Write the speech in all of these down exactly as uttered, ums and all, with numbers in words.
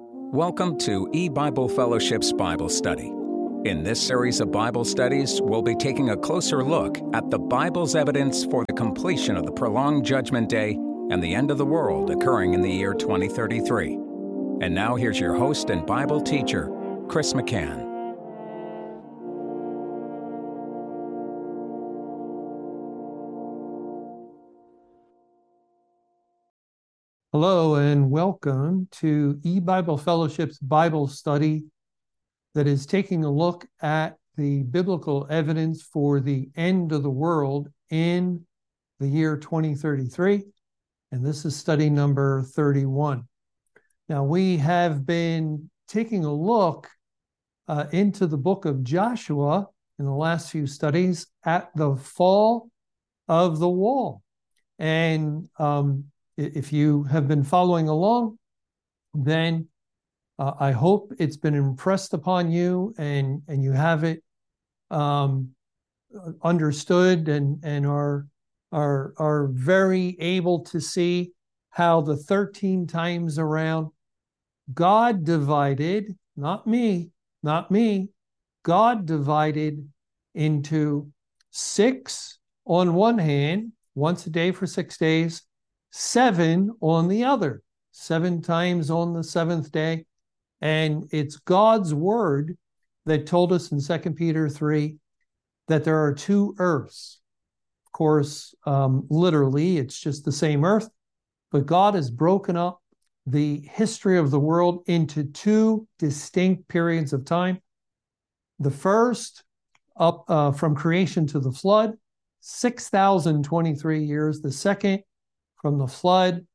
Welcome to E-Bible Fellowship's Bible Study. In this series of Bible studies, we'll be taking a closer look at the Bible's evidence for the completion of the prolonged Judgment Day and the end of the world occurring in the year twenty thirty-three. And now here's your host and Bible teacher, Chris McCann. Hello and welcome to E-Bible Fellowship's Bible study that is taking a look at the biblical evidence for the end of the world in the year twenty thirty-three. And this is study number thirty-one. Now, we have been taking a look uh, into the book of Joshua in the last few studies at the fall of the wall. And um, if you have been following along, then uh, I hope it's been impressed upon you and, and you have it um, understood and, and are, are, are very able to see how the thirteen times around God divided, not me, not me, God divided into six on one hand, once a day for six days, seven on the other, seven times on the seventh day. And it's God's word that told us in Second Peter three that there are two earths. Of course, um, literally, it's just the same earth, but God has broken up the history of the world into two distinct periods of time. The first, up uh, from creation to the flood, six thousand twenty-three years. The second, from the flood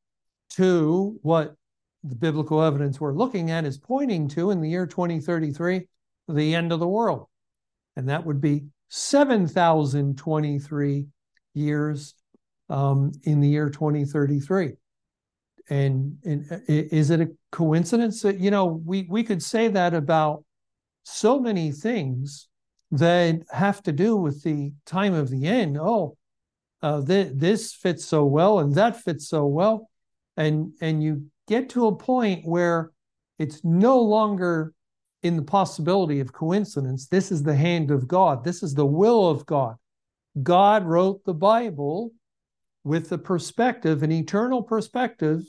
to what the biblical evidence we're looking at is pointing to in the year twenty thirty-three, the end of the world. And that would be seven thousand twenty-three years um, in the year twenty thirty-three. And, and is it a coincidence that, you know, we, we could say that about so many things that have to do with the time of the end. Oh, Uh, th- this fits so well and that fits so well. And, and you get to a point where it's no longer in the possibility of coincidence. This is the hand of God. This is the will of God. God wrote the Bible with the perspective, an eternal perspective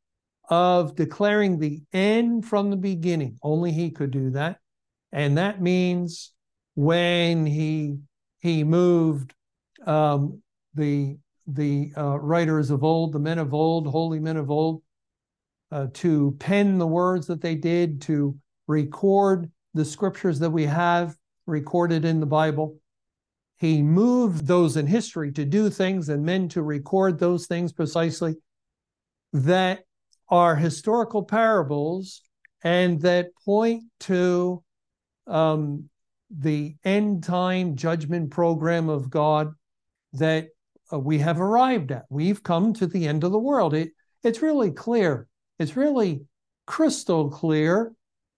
of declaring the end from the beginning. Only he could do that. And that means when he, he moved um, the the uh, writers of old, the men of old, holy men of old, uh, to pen the words that they did, to record the scriptures that we have recorded in the Bible. He moved those in history to do things and men to record those things precisely that are historical parables and that point to um, the end time judgment program of God that Uh, we have arrived at. We've come to the end of the world. It, it's really clear. It's really crystal clear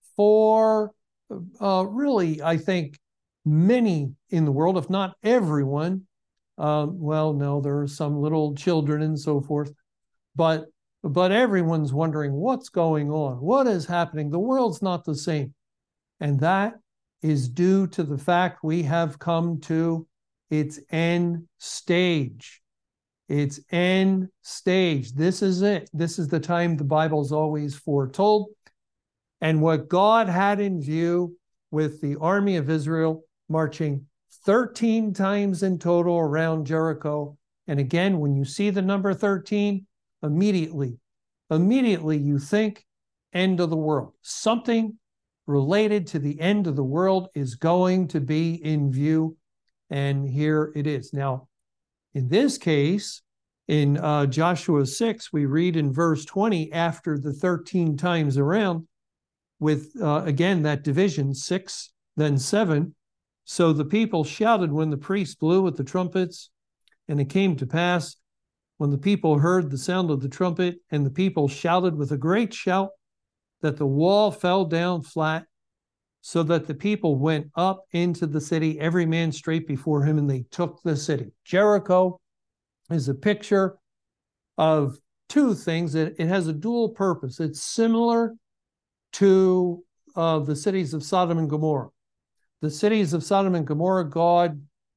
for uh, really, I think, many in the world, if not everyone. Um, well, no, there are some little children and so forth, but but everyone's wondering what's going on. What is happening? The world's not the same. And that is due to the fact we have come to its end stage. Its end stage. This is it. This is the time the Bible's always foretold. And what God had in view with the army of Israel marching thirteen times in total around Jericho. And again, when you see the number thirteen, immediately, immediately you think end of the world. Something related to the end of the world is going to be in view. And here it is. Now, in this case, in uh, Joshua six, we read in verse twenty, after the thirteen times around, with, uh, again, that division, six, then seven. So the people shouted when the priest blew with the trumpets, and it came to pass, when the people heard the sound of the trumpet, and the people shouted with a great shout, that the wall fell down flat, so that the people went up into the city, every man straight before him, and they took the city. Jericho is a picture of two things. It, it has a dual purpose. It's similar to uh, the cities of Sodom and Gomorrah. The cities of Sodom and Gomorrah, God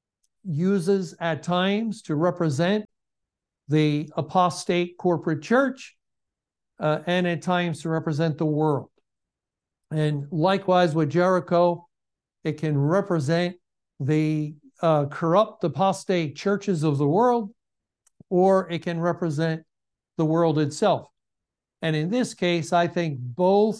uses at times to represent the apostate corporate church, uh, and at times to represent the world. And likewise with Jericho, it can represent the uh, corrupt apostate churches of the world, or it can represent the world itself. And in this case, I think both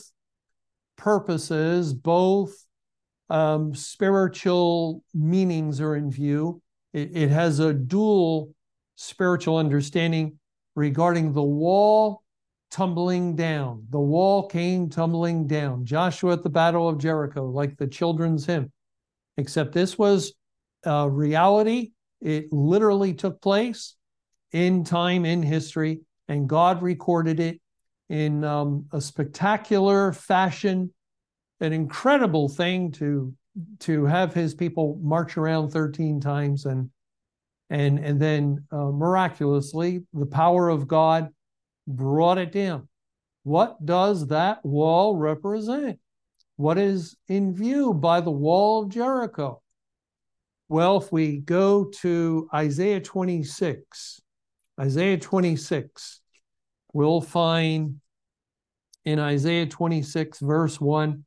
purposes, both um, spiritual meanings are in view. It, it has a dual spiritual understanding regarding the wall tumbling down. The wall came tumbling down. Joshua at the Battle of Jericho, like the children's hymn. Except this was uh, reality. It literally took place in time, in history, and God recorded it in um, a spectacular fashion, an incredible thing to to have his people march around thirteen times, and and and then uh, miraculously the power of God brought it down. What does that wall represent? What is in view by the wall of Jericho? Well, if we go to Isaiah twenty-six, Isaiah twenty-six, we'll find in Isaiah twenty-six, verse one,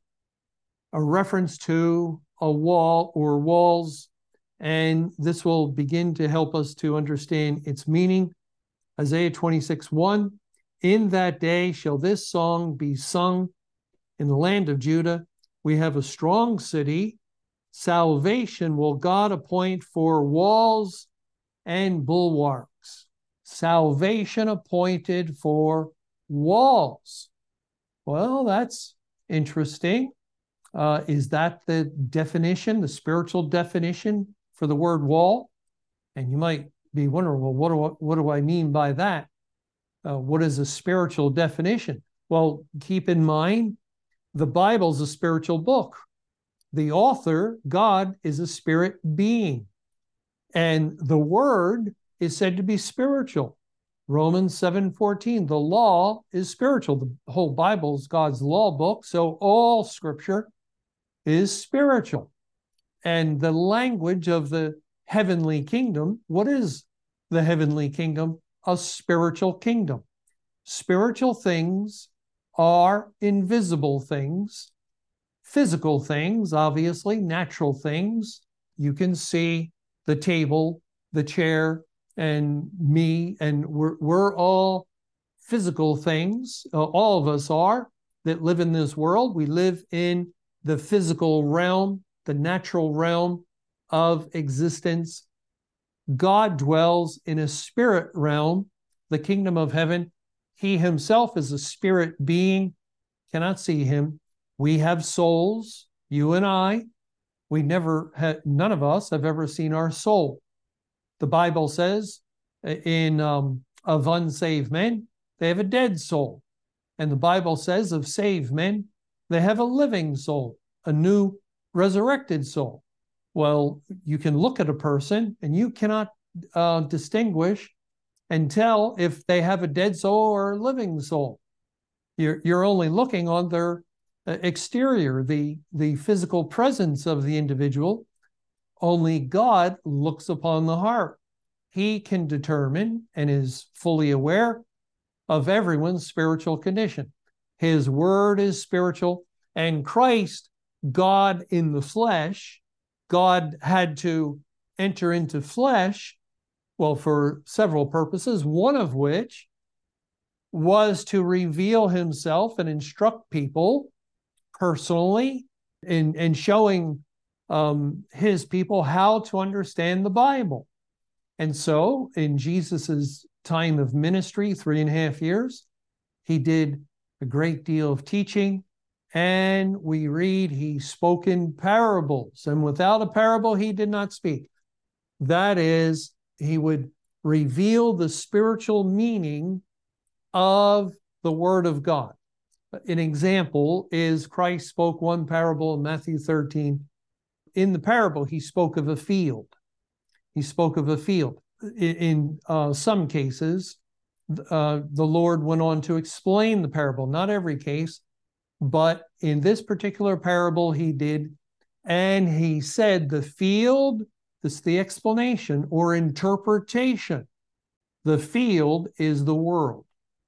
a reference to a wall or walls, and this will begin to help us to understand its meaning. Isaiah twenty-six, one, in that day shall this song be sung in the land of Judah. We have a strong city. Salvation will God appoint for walls and bulwarks. Salvation appointed for walls. Well, that's interesting. Uh, is that the definition, the spiritual definition for the word wall? And you might be wondering, well, what do I, what do I mean by that? Uh, what is a spiritual definition? Well, keep in mind, the Bible's a spiritual book. The author, God, is a spirit being. And the word is said to be spiritual. Romans seven fourteen, the law is spiritual. The whole Bible is God's law book, so all scripture is spiritual. And the language of the heavenly kingdom, what is the heavenly kingdom? A spiritual kingdom. Spiritual things are invisible things, physical things, obviously, natural things. You can see the table, the chair, and me, and we're, we're all physical things. Uh, all of us are that live in this world. We live in the physical realm, the natural realm of existence. God dwells in a spirit realm, the kingdom of heaven. He himself is a spirit being, cannot see him. We have souls, you and I. We never had, none of us have ever seen our soul. The Bible says in um, of unsaved men, they have a dead soul. And the Bible says of saved men, they have a living soul, a new resurrected soul. Well, you can look at a person and you cannot uh, distinguish and tell if they have a dead soul or a living soul. You're, you're only looking on their exterior, the, the physical presence of the individual. Only God looks upon the heart. He can determine and is fully aware of everyone's spiritual condition. His word is spiritual, and Christ, God in the flesh, God had to enter into flesh, well, for several purposes, one of which was to reveal himself and instruct people personally in, in showing um, his people how to understand the Bible. And so in Jesus's time of ministry, three and a half years, he did a great deal of teaching. And we read he spoke in parables, and without a parable, he did not speak. That is, he would reveal the spiritual meaning of the word of God. An example is Christ spoke one parable in Matthew thirteen. In the parable, he spoke of a field. He spoke of a field. In, in uh, some cases, uh, the Lord went on to explain the parable, not every case. But in this particular parable, he did. And he said the field, this is the explanation or interpretation. The field is the world.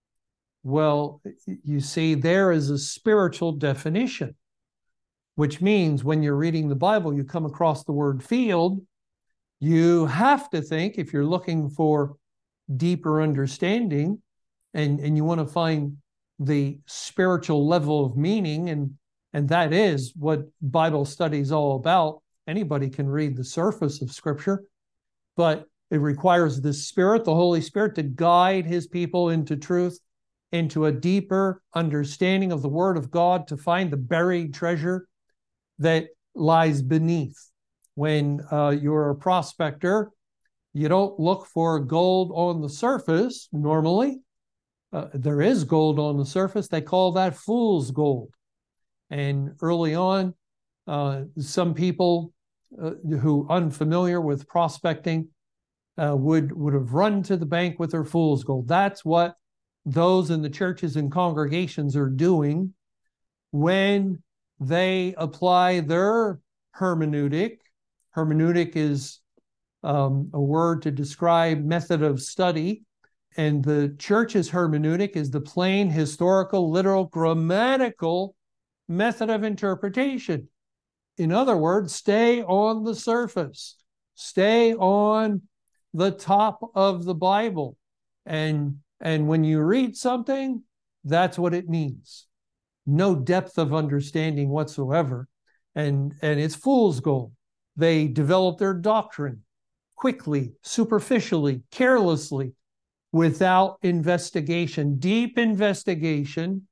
Well, you see, there is a spiritual definition, which means when you're reading the Bible, you come across the word field, you have to think, if you're looking for deeper understanding and, and you want to find the spiritual level of meaning, and, and that is what Bible study is all about. Anybody can read the surface of Scripture, but it requires the Spirit, the Holy Spirit, to guide his people into truth, into a deeper understanding of the Word of God, to find the buried treasure that lies beneath. When uh, you're a prospector, you don't look for gold on the surface normally. Uh, there is gold on the surface. They call that fool's gold. And early on, uh, some people uh, who are unfamiliar with prospecting uh, would, would have run to the bank with their fool's gold. That's what those in the churches and congregations are doing when they apply their hermeneutic. Hermeneutic is um, a word to describe method of study, and the church's hermeneutic is the plain, historical, literal, grammatical method of interpretation. In other words, stay on the surface, stay on the top of the Bible, and and when you read something, that's what it means. No depth of understanding whatsoever, and and it's fool's gold. They develop their doctrine quickly, superficially, carelessly, without investigation. Deep investigation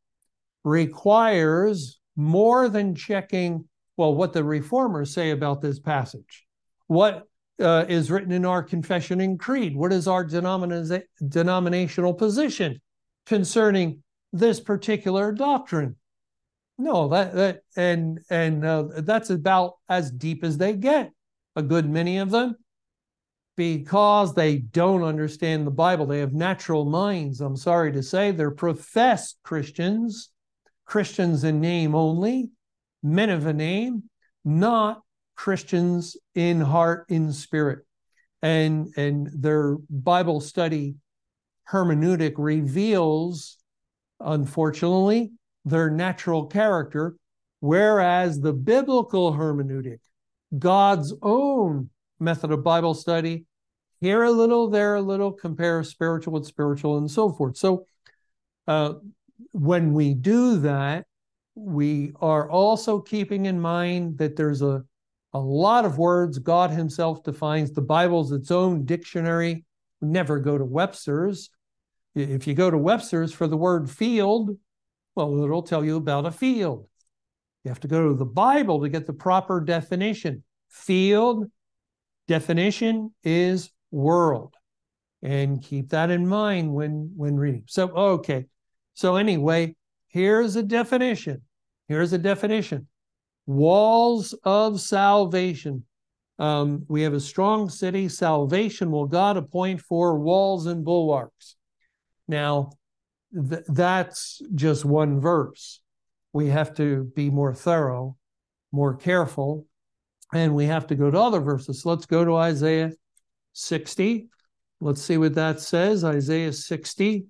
requires more than checking, well, what the reformers say about this passage. What uh, is written in our confession and creed? What is our denomina- denominational position concerning this particular doctrine? No, that that and and uh, that's about as deep as they get. A good many of them, because they don't understand the Bible. They have natural minds. I'm sorry to say, they're professed Christians, Christians in name only, men of a name, not Christians in heart, in spirit. And and their Bible study hermeneutic reveals, unfortunately, their natural character, whereas the biblical hermeneutic, God's own method of Bible study, here a little, there a little, compare spiritual with spiritual, and so forth. So uh, when we do that, we are also keeping in mind that there's a, a lot of words God himself defines. The Bible's its own dictionary. Never go to Webster's. If you go to Webster's for the word field, well, it'll tell you about a field. You have to go to the Bible to get the proper definition. Field definition is world. And keep that in mind when, when reading. So, okay. So anyway, here's a definition. Here's a definition. Walls of salvation. Um, we have a strong city. Salvation will God appoint for walls and bulwarks. Now, th- that's just one verse. We have to be more thorough, more careful, and we have to go to other verses. Let's go to Isaiah sixty. Let's see what that says. Isaiah sixty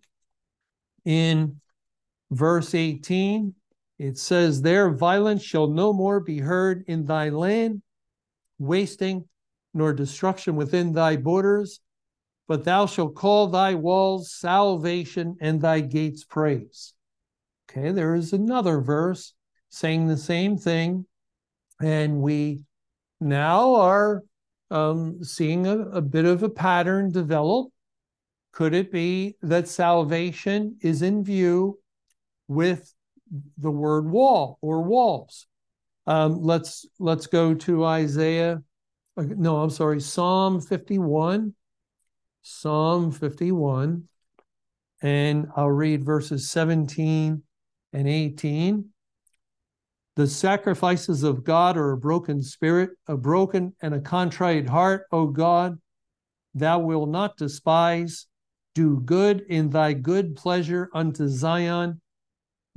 in verse eighteen. It says, "There violence shall no more be heard in thy land, wasting nor destruction within thy borders, but thou shalt call thy walls salvation and thy gates praise." Okay, there is another verse saying the same thing, and we now are um, seeing a, a bit of a pattern develop. Could it be that salvation is in view with the word wall or walls? Um, let's let's go to Isaiah. No, I'm sorry, Psalm fifty-one. Psalm fifty-one, and I'll read verses seventeen and eighteen. "The sacrifices of God are a broken spirit, a broken and a contrite heart, O God, thou wilt not despise. Do good in thy good pleasure unto Zion.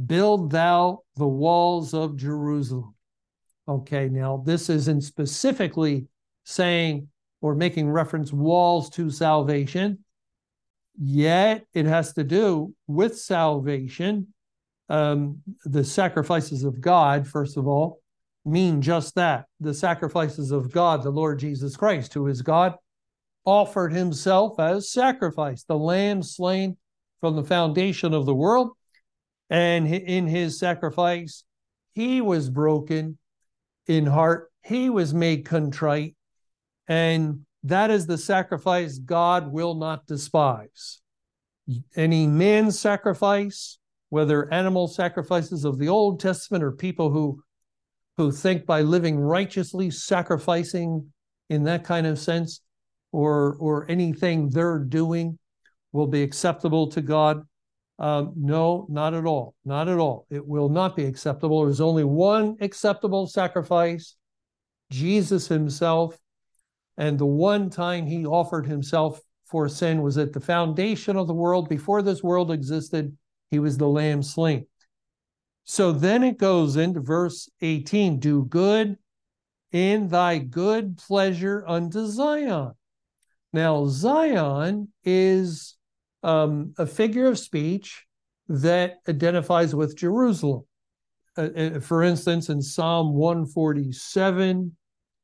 build thou the walls of Jerusalem. Okay, now this isn't specifically saying or making reference walls to salvation, yet it has to do with salvation. Um, the sacrifices of God, first of all, mean just that. The sacrifices of God, the Lord Jesus Christ, who is God, offered himself as sacrifice, the lamb slain from the foundation of the world. And in his sacrifice, he was broken in heart. He was made contrite. And that is the sacrifice God will not despise. Any man's sacrifice, whether animal sacrifices of the Old Testament or people who, who think by living righteously, sacrificing in that kind of sense, or, or anything they're doing will be acceptable to God. Um, no, not at all. Not at all. It will not be acceptable. There's only one acceptable sacrifice, Jesus himself. And the one time he offered himself for sin was at the foundation of the world. Before this world existed, he was the lamb slain. So then it goes into verse eighteen, do good in thy good pleasure unto Zion. Now, Zion is um, a figure of speech that identifies with Jerusalem. Uh, for instance, in Psalm one forty-seven,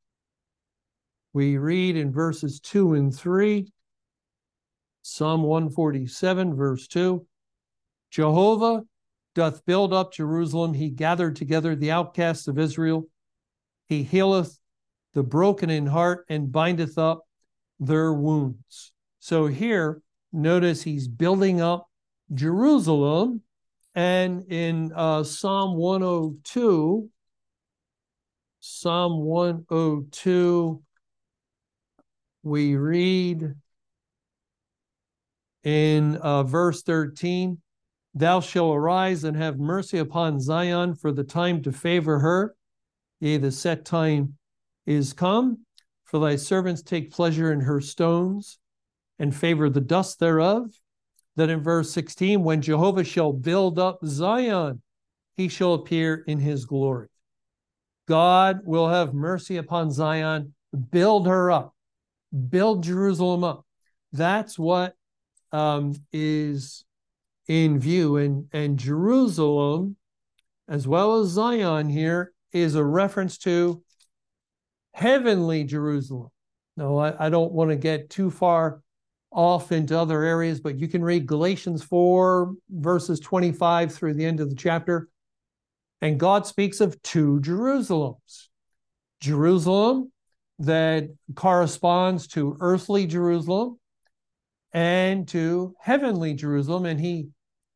we read in verses two and three, Psalm one forty-seven, verse two, Jehovah doth build up Jerusalem. He gathered together the outcasts of Israel. He healeth the broken in heart and bindeth up their wounds. So here, notice he's building up Jerusalem. And in uh, Psalm one oh two, Psalm one oh two, we read in uh, verse thirteen, thou shalt arise and have mercy upon Zion, for the time to favor her. Yea, the set time is come, for thy servants take pleasure in her stones, and favor the dust thereof. Then in verse sixteen, when Jehovah shall build up Zion, he shall appear in his glory. God will have mercy upon Zion, build her up, build Jerusalem up. That's what um, is in view. And, and Jerusalem, as well as Zion here, is a reference to heavenly Jerusalem. No, I, I don't want to get too far off into other areas, but you can read Galatians four, verses twenty-five through the end of the chapter. And God speaks of two Jerusalems. Jerusalem that corresponds to earthly Jerusalem and to heavenly Jerusalem. And he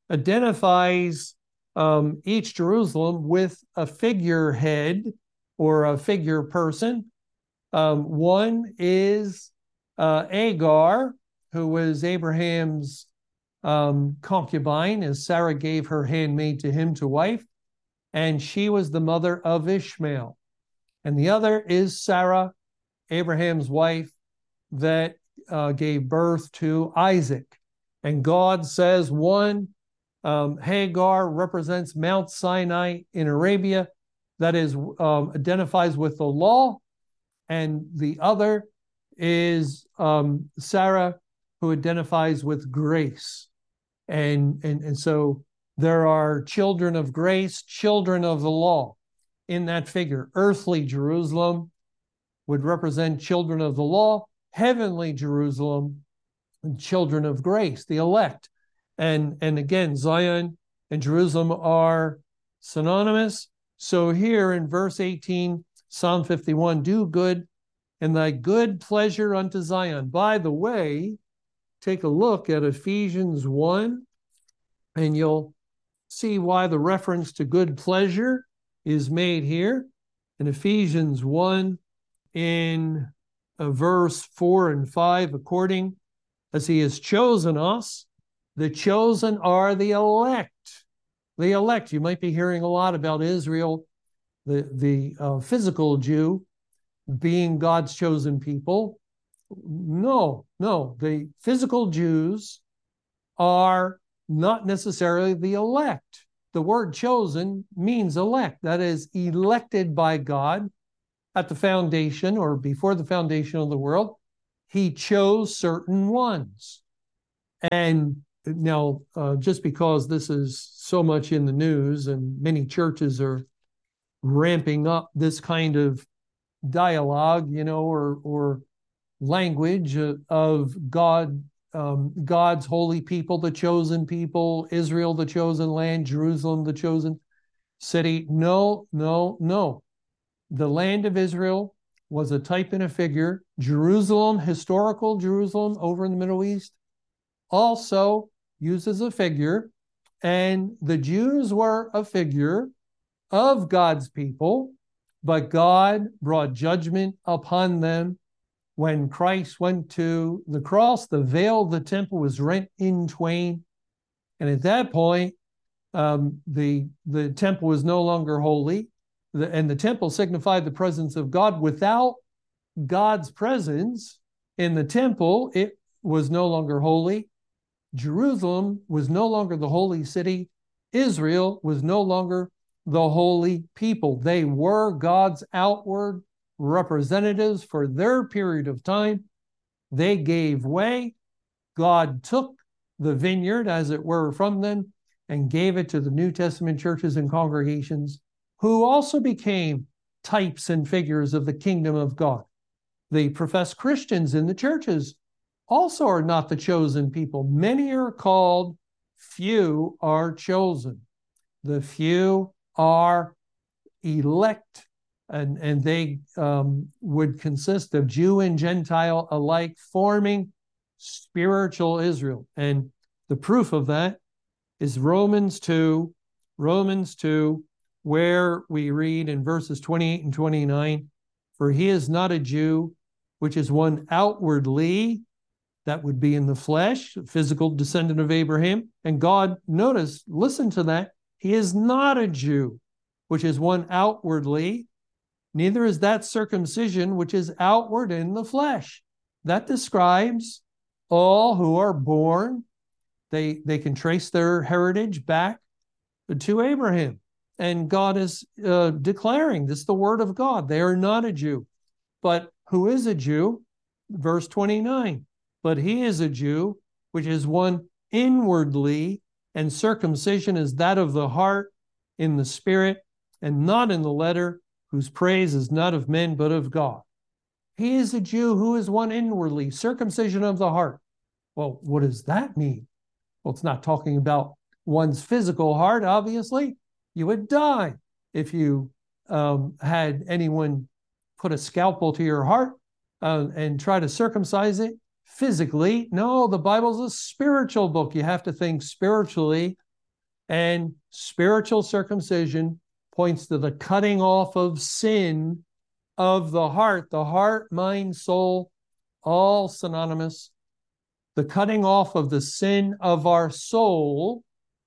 identifies um, each Jerusalem with a figurehead or a figure person. Um, one is uh, Agar, who was Abraham's um, concubine, as Sarah gave her handmaid to him to wife, and she was the mother of Ishmael. And the other is Sarah, Abraham's wife, that uh, gave birth to Isaac. And God says one, um, Hagar represents Mount Sinai in Arabia, that is, um, identifies with the law, and the other is um, Sarah, who identifies with grace. And, and, and so there are children of grace, children of the law in that figure. Earthly Jerusalem would represent children of the law, heavenly Jerusalem, and children of grace, the elect. And, and again, Zion and Jerusalem are synonymous. So here in verse eighteen, Psalm fifty-one, do good and thy good pleasure unto Zion. By the way, take a look at Ephesians one, and you'll see why the reference to good pleasure is made here. In Ephesians one, in uh, verse four and five, according as he has chosen us, the chosen are the elect. The elect, you might be hearing a lot about Israel, the, the uh, physical Jew, being God's chosen people. No, no, the physical Jews are not necessarily the elect. the word chosen means elect. That is, elected by God at the foundation or before the foundation of the world. He chose certain ones. And now, uh, just because this is so much in the news and many churches are ramping up this kind of dialogue, you know, or or language of God, um, God's holy people, the chosen people, Israel, the chosen land, Jerusalem, the chosen city. No, no, no. The land of Israel was a type and a figure. Jerusalem, historical Jerusalem over in the Middle East, also used as a figure. And the Jews were a figure of God's people, but God brought judgment upon them. When Christ went to the cross, the veil of the temple was rent in twain. And at that point, um, the, the temple was no longer holy. The, and the temple signified the presence of God. Without God's presence in the temple, it was no longer holy. Jerusalem was no longer the holy city. Israel was no longer the holy people. They were God's outward representatives for their period of time. They gave way. God took the vineyard, as it were, from them and gave it to the New Testament churches and congregations, who also became types and figures of the kingdom of God. The professed Christians in the churches also are not the chosen people. Many are called, few are chosen. The few are elect, and, and they um, would consist of Jew and Gentile alike, forming spiritual Israel. And the proof of that is Romans two, Romans two, where we read in verses twenty-eight and twenty-nine, for he is not a Jew, which is one outwardly, that would be in the flesh, a physical descendant of Abraham. And God, notice, listen to that, he is not a Jew, which is one outwardly, neither is that circumcision, which is outward in the flesh. That describes all who are born. They, they can trace their heritage back to Abraham. And God is uh, declaring, this is the word of God, they are not a Jew. But who is a Jew? Verse twenty-nine, but he is a Jew, which is one inwardly, and circumcision is that of the heart in the spirit, and not in the letter, whose praise is not of men, but of God. He is a Jew who is one inwardly, circumcision of the heart. Well, what does that mean? Well, it's not talking about one's physical heart, obviously. You would die if you um, had anyone put a scalpel to your heart uh, and try to circumcise it physically. No, the Bible's a spiritual book. You have to think spiritually, and spiritual circumcision points to the cutting off of sin of the heart, the heart, mind, soul, all synonymous. The cutting off of the sin of our soul,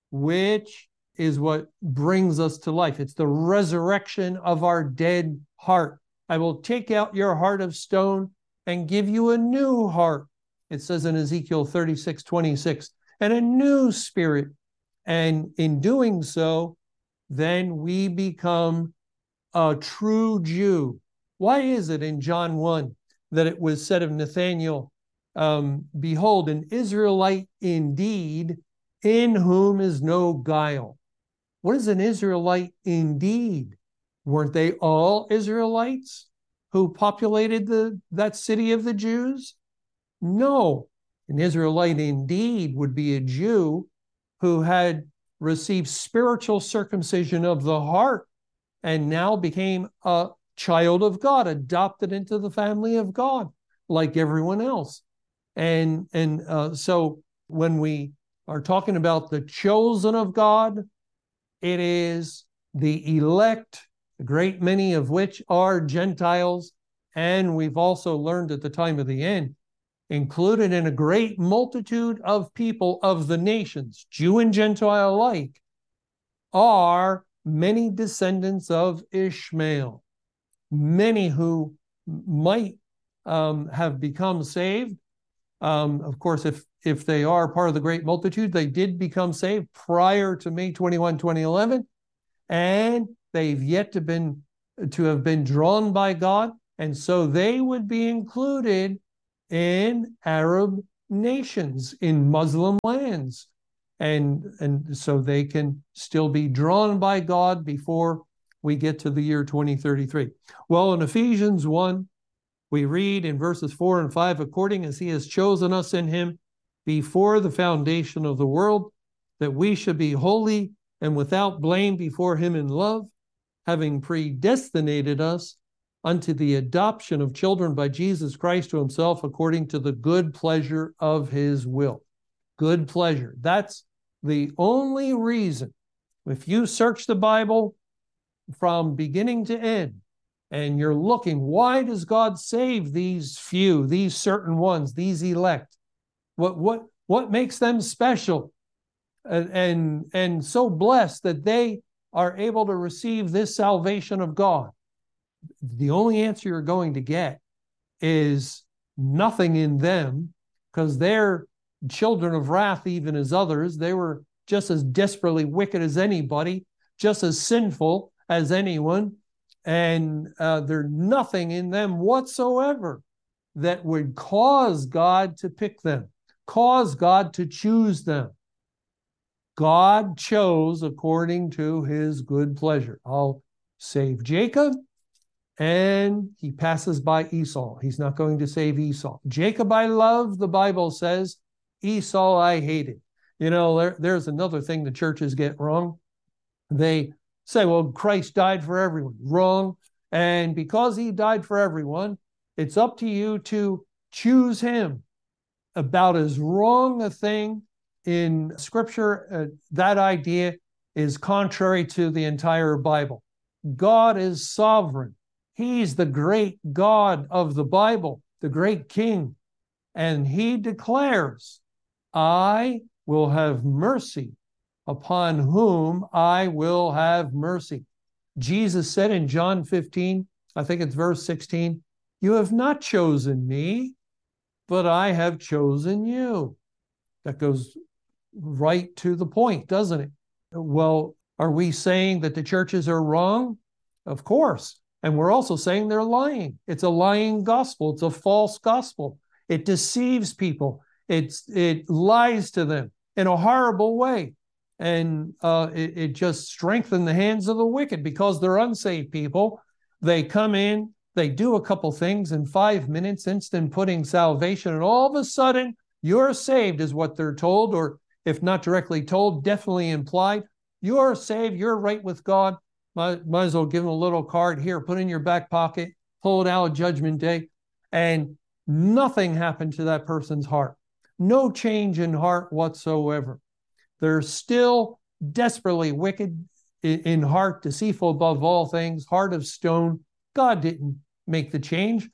which is what brings us to life. It's the resurrection of our dead heart. I will take out your heart of stone and give you a new heart. It says in Ezekiel thirty-six twenty-six, and a new spirit. And in doing so, then we become a true Jew. Why is it in John one that it was said of Nathanael, um, behold, an Israelite indeed, in whom is no guile? What is an Israelite indeed? Weren't they all Israelites who populated the, that city of the Jews? No. An Israelite indeed would be a Jew who had received spiritual circumcision of the heart and now became a child of God, adopted into the family of God, like everyone else. And, and uh, so when we are talking about the chosen of God, it is the elect, a great many of which are Gentiles, and we've also learned at the time of the end, included in a great multitude of people of the nations, Jew and Gentile alike, are many descendants of Ishmael, many who might um, have become saved. Um, of course, if if they are part of the great multitude, they did become saved prior to May twenty-first, twenty eleven, and they've yet to been to have been drawn by God, and so they would be included in Arab nations, in Muslim lands, and and so they can still be drawn by God before we get to the year twenty thirty-three. Well, in Ephesians one, we read in verses four and five, according as he has chosen us in him before the foundation of the world, that we should be holy and without blame before him in love, having predestinated us unto the adoption of children by Jesus Christ to himself, according to the good pleasure of his will. Good pleasure. That's the only reason. If you search the Bible from beginning to end, and you're looking, why does God save these few, these certain ones, these elect? What what what makes them special and and, and so blessed that they are able to receive this salvation of God? The only answer you're going to get is nothing in them, because they're children of wrath even as others. They were just as desperately wicked as anybody, just as sinful as anyone. And uh, there's nothing in them whatsoever that would cause God to pick them, cause God to choose them. God chose according to his good pleasure. I'll save Jacob, and he passes by Esau. He's not going to save Esau. Jacob I love, the Bible says. Esau I hated. You know, there, there's another thing the churches get wrong. They say, well, Christ died for everyone. Wrong. And because he died for everyone, it's up to you to choose him. About as wrong a thing in Scripture, uh, that idea is contrary to the entire Bible. God is sovereign. He's the great God of the Bible, the great King. And he declares, I will have mercy upon whom I will have mercy. Jesus said in John fifteen, I think it's verse sixteen, you have not chosen me, but I have chosen you. That goes right to the point, doesn't it? Well, are we saying that the churches are wrong? Of course. And we're also saying they're lying. It's a lying gospel. It's a false gospel. It deceives people. It's, it lies to them in a horrible way. And uh, it, it just strengthens the hands of the wicked because they're unsaved people. They come in, they do a couple things in five minutes, instant pudding salvation, and all of a sudden, you're saved is what they're told, or if not directly told, definitely implied. You're saved, you're right with God. Might, might as well give them a little card here, put it in your back pocket, pull it out Judgment Day, and nothing happened to that person's heart. No change in heart whatsoever. They're still desperately wicked in heart, deceitful above all things, heart of stone. God didn't make the change.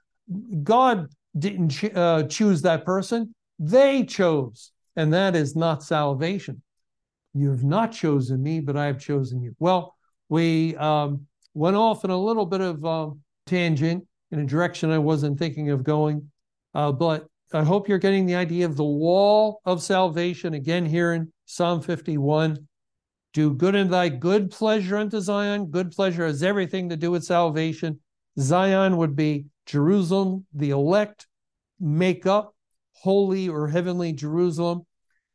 God didn't ch- uh, choose that person. They chose, and that is not salvation. You've not chosen me, but I have chosen you. Well, we um, went off in a little bit of uh, tangent in a direction I wasn't thinking of going, uh, but I hope you're getting the idea of the wall of salvation. Again, here in Psalm fifty-one, do good in thy good pleasure unto Zion. Good pleasure has everything to do with salvation. Zion would be Jerusalem, the elect, make up holy or heavenly Jerusalem.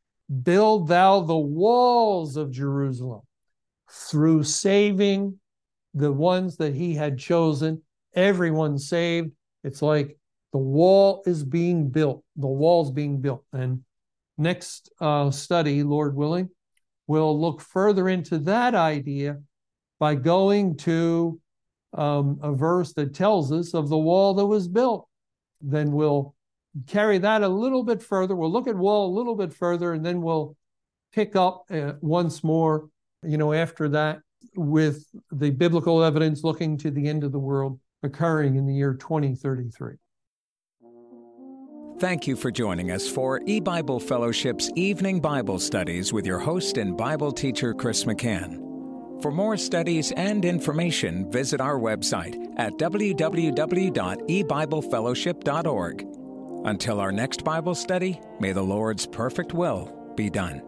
Build thou the walls of Jerusalem through saving the ones that he had chosen. Everyone saved. It's like the wall is being built. The wall's being built. And next uh, study, Lord willing, we'll look further into that idea by going to um, a verse that tells us of the wall that was built. Then we'll carry that a little bit further. We'll look at wall a little bit further, and then we'll pick up uh, once more, you know, after that with the biblical evidence looking to the end of the world occurring in the year twenty thirty-three. Thank you for joining us for eBible Fellowship's Evening Bible Studies with your host and Bible teacher, Chris McCann. For more studies and information, visit our website at w w w dot e bible fellowship dot org. Until our next Bible study, may the Lord's perfect will be done.